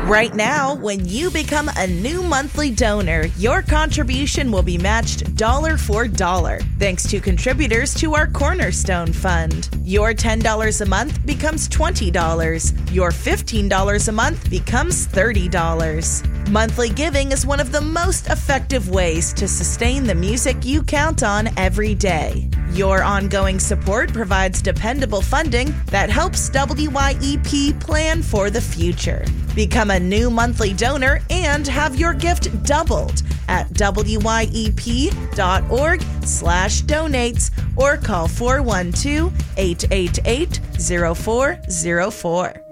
Right now, when you become a new monthly donor, your contribution will be matched dollar for dollar, thanks to contributors to our Cornerstone Fund. Your $10 a month becomes $20. Your $15 a month becomes $30. Monthly giving is one of the most effective ways to sustain the music you count on every day. Your ongoing support provides dependable funding that helps WYEP plan for the future. Become a new monthly donor and have your gift doubled at wyep.org/donates or call 412-888-0404.